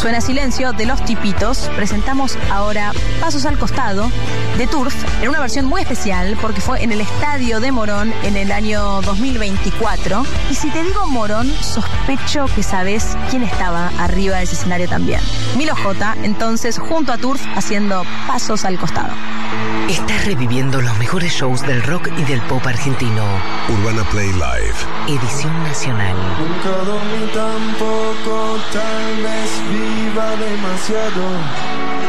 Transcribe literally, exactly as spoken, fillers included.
Suena Silencio de Los Tipitos. Presentamos ahora Pasos al Costado de Turf en una versión muy especial porque fue en el Estadio de Morón en el año dos mil veinticuatro. Y si te digo Morón, sospecho que sabes quién estaba arriba de ese escenario también. Milo J, entonces junto a Turf haciendo Pasos al Costado. Estás reviviendo los mejores shows del rock y del pop argentino. Urbana Play Live. Edición nacional. Nunca dormí tampoco, tal vez viva demasiado.